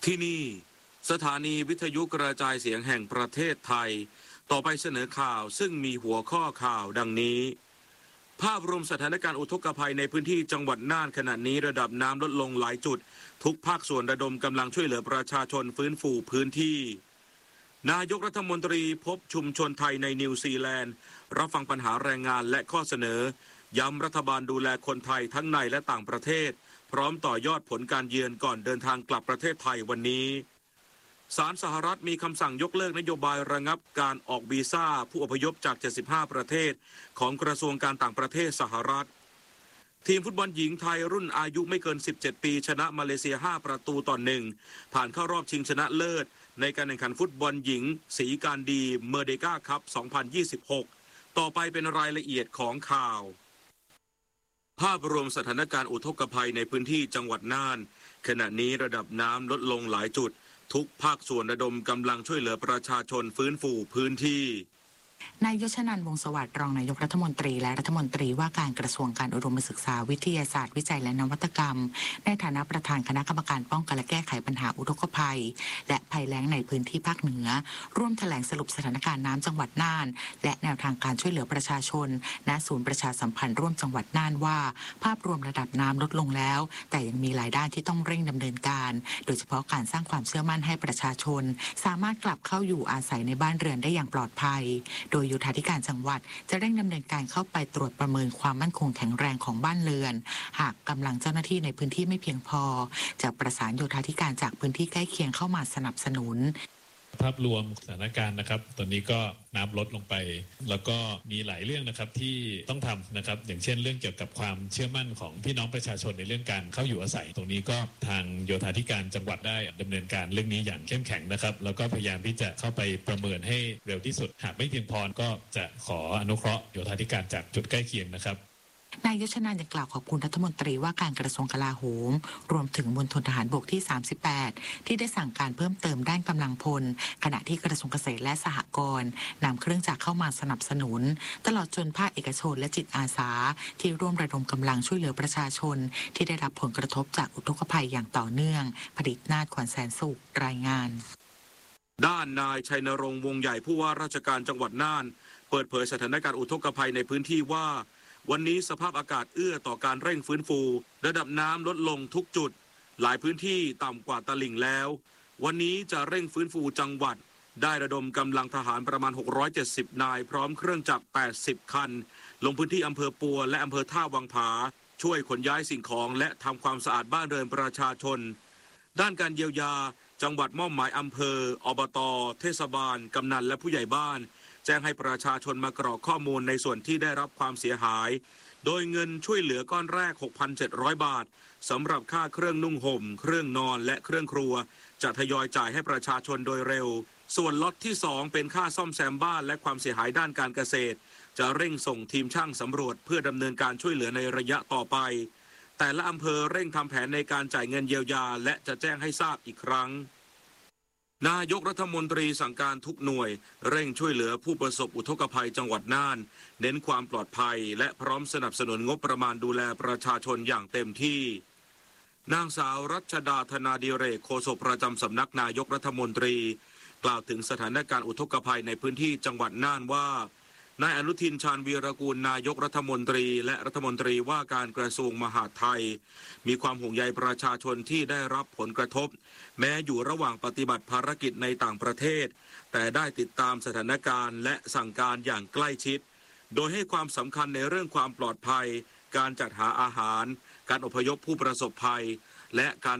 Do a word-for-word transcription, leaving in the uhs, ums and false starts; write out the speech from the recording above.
ที่นี่สถานีวิทยุกระจายเสียงแห่งประเทศไทยต่อไปเสนอข่าวซึ่งมีหัวข้อข่าวดังนี้ภาพรวมสถานการณ์อุทกภัยในพื้นที่จังหวัดน่านขณะนี้ระดับน้ำลดลงหลายจุดทุกภาคส่วนระดมกำลังช่วยเหลือประชาชนฟื้นฟูพื้นที่นายกรัฐมนตรีพบชุมชนไทยในนิวซีแลนด์รับฟังปัญหาแรงงานและข้อเสนอย้ำรัฐบาลดูแลคนไทยทั้งในและต่างประเทศพร้อมต่อยอดผลการเยือนก่อนเดินทางกลับประเทศไทยวันนี้ศาลสหรัฐมีคำสั่งยกเลิกนโยบายระงับการออกวีซ่าผู้อพยพจากเจ็ดสิบห้าประเทศของกระทรวงการต่างประเทศสหรัฐทีมฟุตบอลหญิงไทยรุ่นอายุไม่เกินสิบเจ็ดปีชนะมาเลเซียห้าประตูต่อหนึ่งผ่านเข้ารอบชิงชนะเลิศในการแข่งขันฟุตบอลหญิงสีการดีเมอร์เดกาคัพสองพันยี่สิบหกต่อไปเป็นรายละเอียดของข่าวภาพรวมสถานการณ์อุทกภัยในพื้นที่จังหวัดน่านขณะนี้ระดับน้ำลดลงหลายจุดทุกภาคส่วนระดมกำลังช่วยเหลือประชาชนฟื้นฟูพื้นที่นายยชนันท์ วงศ์สวัสดิ์รองนายกรัฐมนตรีและรัฐมนตรีว่าการกระทรวงการอุดมศึกษาวิทยาศาสตร์วิจัยและนวัตกรรมในฐานะประธานคณะกรรมการป้องกันและแก้ไขปัญหาอุทกภัยและภัยแล้งในพื้นที่ภาคเหนือร่วมแถลงสรุปสถานการณ์น้ำจังหวัดน่านและแนวทางการช่วยเหลือประชาชนณศูนย์ประชาสัมพันธ์ร่วมจังหวัดน่านว่าภาพรวมระดับน้ำลดลงแล้วแต่ยังมีหลายด้านที่ต้องเร่งดำเนินการโดยเฉพาะการสร้างความเชื่อมั่นให้ประชาชนสามารถกลับเข้าอยู่อาศัยในบ้านเรือนได้อย่างปลอดภัยโดยโยธาธิการจังหวัดจะเร่งดำเนินการเข้าไปตรวจประเมินความมั่นคงแข็งแรงของบ้านเรือนหากกำลังเจ้าหน้าที่ในพื้นที่ไม่เพียงพอจะประสานโยธาธิการจากพื้นที่ใกล้เคียงเข้ามาสนับสนุนภาพรวมสถานการณ์นะครับตอนนี้ก็น้ำลดลงไปแล้วก็มีหลายเรื่องนะครับที่ต้องทำนะครับอย่างเช่นเรื่องเกี่ยวกับความเชื่อมั่นของพี่น้องประชาชนในเรื่องการเข้าอยู่อาศัยตรงนี้ก็ทางโยธาธิการจังหวัดได้ดำเนินการเรื่องนี้อย่างเข้มแข็งนะครับแล้วก็พยายามที่จะเข้าไปประเมินให้เร็วที่สุดหากไม่เพียงพอก็จะขออนุเคราะห์โยธาธิการจากจุดใกล้เคียงนะครับนายยชนันท์ยังกล่าวขอบคุณรัฐมนตรีว่าการกระทรวงกลาโหมรวมถึงมณฑลทหารบกที่สามสิบแปดที่ได้สั่งการเพิ่มเติมด้านกำลังพลขณะที่กระทรวงเกษตรและสหกรณ์นำเครื่องจักรเข้ามาสนับสนุนตลอดจนภาคเอกชนและจิตอาสาที่ร่วมระดมกำลังช่วยเหลือประชาชนที่ได้รับผลกระทบจากอุทกภัยอย่างต่อเนื่องผลิตนาฏขวัญแสนสุขรายงานด้านนายชัยนรงค์วงใหญ่ผู้ว่าราชการจังหวัดน่านเปิดเผยสถานการณ์อุทกภัยในพื้นที่ว่าวันนี้สภาพอากาศเอื้อต่อการเร่งฟื้นฟูระดับน้ำลดลงทุกจุดหลายพื้นที่ต่ำกว่าตลิ่งแล้ววันนี้จะเร่งฟื้นฟูจังหวัดได้ระดมกำลังทหารประมาณหกร้อยเจ็ดสิบนายพร้อมเครื่องจักรแปดสิบคันลงพื้นที่อำเภอปัวและอำเภอท่าวังผาช่วยขนย้ายสิ่งของและทำความสะอาดบ้านเรือนประชาชนด้านการเยียวยาจังหวัดมอบหมายอำเภออบต.เทศบาลกำนันและผู้ใหญ่บ้านแจ้งให้ประชาชนมากรอกข้อมูลในส่วนที่ได้รับความเสียหายโดยเงินช่วยเหลือก้อนแรก หกพันเจ็ดร้อย บาทสำหรับค่าเครื่องนุ่งห่มเครื่องนอนและเครื่องครัวจะทยอยจ่ายให้ประชาชนโดยเร็วส่วนล็อตที่สองเป็นค่าซ่อมแซมบ้านและความเสียหายด้านการเกษตรจะเร่งส่งทีมช่างสำรวจเพื่อดำเนินการช่วยเหลือในระยะต่อไปแต่ละอำเภอเร่งทำแผนในการจ่ายเงินเยียวยาและจะแจ้งให้ทราบอีกครั้งนายกรัฐมนตรีสั่งการทุกหน่วยเร่งช่วยเหลือผู้ประสบอุทกภัยจังหวัดน่านเน้นความปลอดภัยและพร้อมสนับสนุนงบประมาณดูแลประชาชนอย่างเต็มที่นางสาวรัชดาธนาดิเรกโฆษกประจำสำนักนายกรัฐมนตรีกล่าวถึงสถานการณ์อุทกภัยในพื้นที่จังหวัดน่านว่านายอนุทินชาญวีรกูลนายกรัฐมนตรีและรัฐมนตรีว่าการกระทรวงมหาดไทยมีความห่วงใยประชาชนที่ได้รับผลกระทบแม้อยู่ระหว่างปฏิบัติภารกิจในต่างประเทศแต่ได้ติดตามสถานการณ์และสั่งการอย่างใกล้ชิดโดยให้ความสำคัญในเรื่องความปลอดภัยการจัดหาอาหารการอพยพผู้ประสบภัยและการ